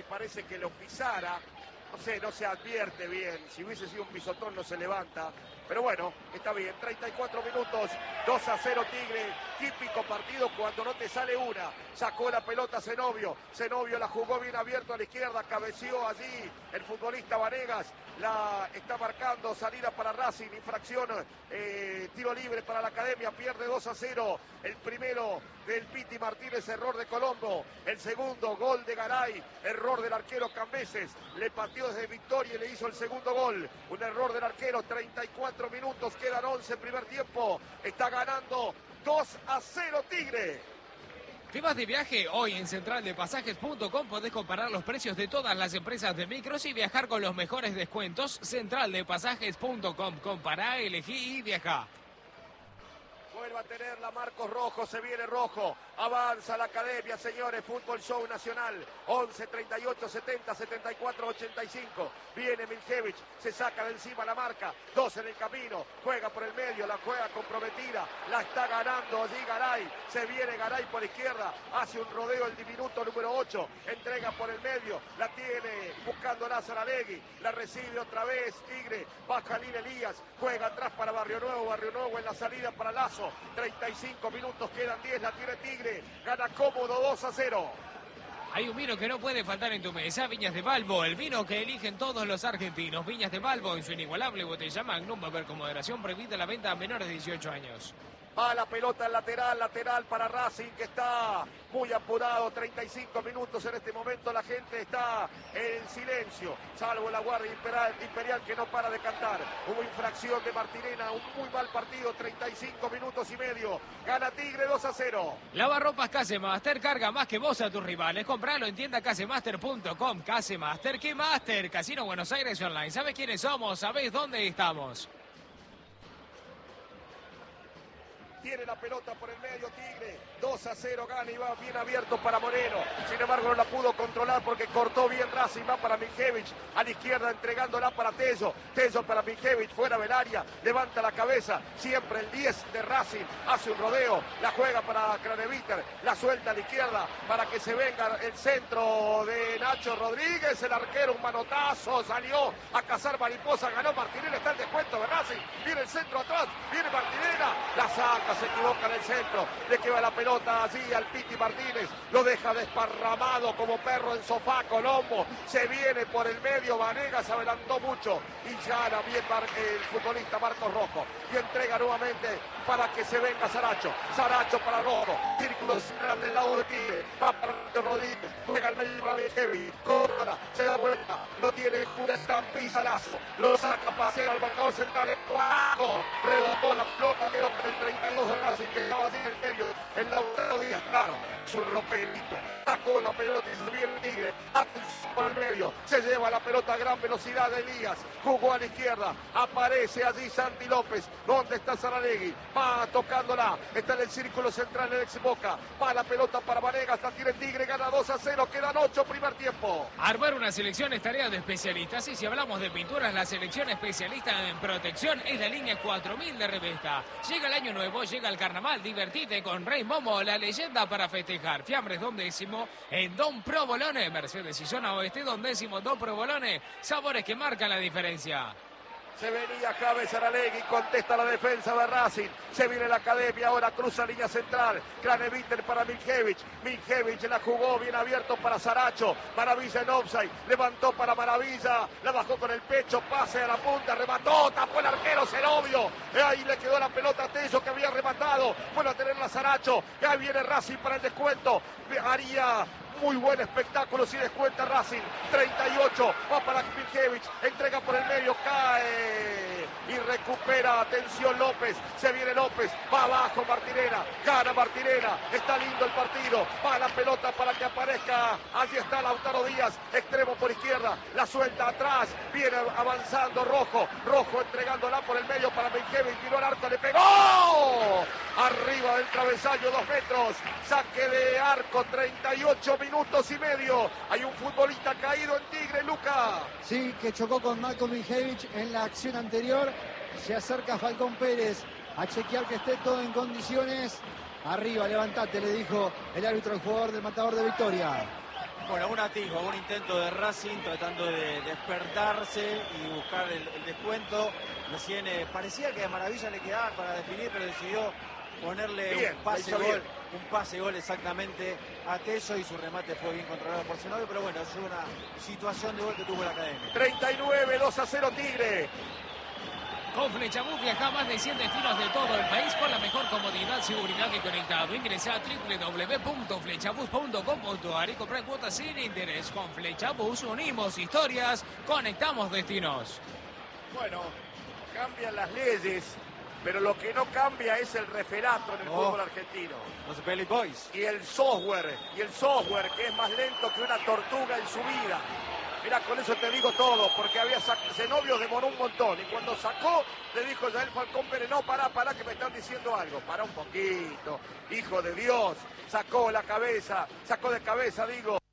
parece que lo pisara. No sé, no se advierte bien. Si hubiese sido un pisotón no se levanta. Pero bueno, está bien. 34 minutos, 2-0 Tigre. Típico partido cuando no te sale una. Sacó la pelota Zenobio. Zenobio la jugó bien abierto a la izquierda. Cabeció allí el futbolista Vanegas. La está marcando. Salida para Racing. Infracción. Tiro libre para la Academia. Pierde 2-0. El primero del Piti Martínez. Error de Colombo. El segundo, gol de Garay. Error del arquero Cambeses. Le pateó desde Victoria y le hizo el segundo gol. Un error del arquero. 34 minutos, quedan 11 primer tiempo. Está ganando 2-0 Tigre. ¿Te vas de viaje? Hoy en centraldepasajes.com podés comparar los precios de todas las empresas de micros y viajar con los mejores descuentos. Centraldepasajes.com. Compará, elegí y viajá. Vuelve a tenerla Marcos Rojo, se viene Rojo, avanza la Academia, señores, Fútbol Show Nacional, 11, 38, 70, 74, 85, viene Miljevich, se saca de encima la marca, 2 en el camino, juega por el medio, la juega comprometida, la está ganando allí Garay, se viene Garay por izquierda, hace un rodeo el diminuto número 8, entrega por el medio, la tiene buscando Saralegui, la recibe otra vez Tigre, va Jalil Elías, juega atrás para Barrio Nuevo en la salida para Lazo, 35 minutos, quedan 10, la tiene Tigre, gana cómodo 2-0. Hay un vino que no puede faltar en tu mesa, Viñas de Balbo, el vino que eligen todos los argentinos. Viñas de Balbo en su inigualable botella Magnum, beber con moderación, prohibida la venta a menores de 18 años. Va la pelota en lateral para Racing que está muy apurado, 35 minutos en este momento, la gente está en silencio, salvo la Guardia Imperial que no para de cantar. Hubo infracción de Martirena, un muy mal partido, 35 minutos y medio, gana Tigre 2-0. Lavarropas Casemaster, carga más que vos a tus rivales, compralo en tienda casemaster.com. Casemaster, ¿qué Master? Casino Buenos Aires Online. ¿Sabés quiénes somos? ¿Sabés dónde estamos? Tiene la pelota por el medio Tigre, 2-0 gana y va bien abierto para Moreno. Sin embargo no la pudo controlar porque cortó bien Racing, va para Miljevich, a la izquierda entregándola para Tello. Tello para Miljevich, fuera del área, levanta la cabeza, siempre el 10 de Racing, hace un rodeo, la juega para Craneviter, la suelta a la izquierda para que se venga el centro de Nacho Rodríguez, el arquero, un manotazo, salió a cazar mariposa, ganó Martinelli, está el descuento de Racing, viene el centro atrás, viene Martinelli, la saca, se equivoca en el centro, le queda la pelota allí al Piti Martínez, lo deja desparramado como perro en sofá Colombo, se viene por el medio, Vanegas adelantó mucho y ya era bien el futbolista Marcos Rojo y entrega nuevamente para que se venga Saracho para Rojo, círculo central del lado de Tigre, va para Rodríguez, juega al medio para Heavy, cobra, se da vuelta, lo tiene Julián Pizalazo, lo saca para hacer al marcador central, rebotó la pelota, quedó con el 32 de Racing que estaba así en el medio, el Lautaro Díaz, claro, su roperito, sacó la pelota y se viene el Tigre, por el medio, se lleva la pelota a gran velocidad de Elías, jugó a la izquierda, aparece allí Santi López, ¿dónde está Saralegui? Va tocándola, está en el círculo central el ex Boca, va la pelota para Vanegas, la tiene Tigre, gana 2-0, quedan 8 primer tiempo. Armar una selección es tarea de especialistas y si hablamos de pinturas, la selección especialista en protección es la línea 4000 de Revesta. Llega el año nuevo, llega el carnaval, divertite con Rey Momo, la leyenda para festejar. Fiambres Don Décimo en Don Provolone, Mercedes y Zona Oeste, Don Décimo, Don Provolone, sabores que marcan la diferencia. Se venía Javes Saralegui, contesta la defensa de Racing. Se viene la Academia, ahora cruza línea central. Craneviter para Miljevich. Miljevich la jugó bien abierto para Saracho. Maravilla en offside. Levantó para Maravilla. La bajó con el pecho. Pase a la punta. Remató. Tapó el arquero Zenobio. Ahí le quedó la pelota a Tello que había rematado. Bueno a tenerla Saracho. Ahí viene Racing para el descuento. Haría muy buen espectáculo si descuenta Racing. 38, va para Miljevich, entrega por el medio, cae y recupera, atención López, se viene López, va abajo Martinena, gana Martinena, está lindo el partido, va la pelota para que aparezca, allí está Lautaro Díaz, extremo por izquierda, la suelta atrás, viene avanzando Rojo entregándola por el medio para Miljevich, tiró al arco, le pegó, arriba del travesaño, 2 metros, saque de arco, 38 minutos y medio. Hay un futbolista caído en Tigre, Luca. Sí, que chocó con Marco Miljevich en la acción anterior. Se acerca Falcón Pérez a chequear que esté todo en condiciones. Arriba, levantate, le dijo el árbitro al jugador del Matador de Victoria. Bueno, un atisbo, un intento de Racing tratando de despertarse y buscar el descuento. Recién parecía que de maravilla le quedaba para definir, pero decidió ponerle bien, un pase gol exactamente a Tello y su remate fue bien controlado por Zenobio, pero bueno, es una situación de gol que tuvo la Academia. 39, 2-0 Tigre. Con Flechabús viaja a más de 100 destinos de todo el país con la mejor comodidad, seguridad y conectado. Ingresa a www.flechabus.com.ar y compra cuotas sin interés. Con Flechabús unimos historias, conectamos destinos. Bueno, cambian las leyes, pero lo que no cambia es el referato en el fútbol argentino. Los Belly Boys. Y el software que es más lento que una tortuga en su vida. Mira, con eso te digo todo, porque Zenobio demoró un montón. Y cuando sacó, le dijo Yael Falcón Pérez, no, pará, que me están diciendo algo. Pará un poquito, hijo de Dios. Sacó de cabeza, digo.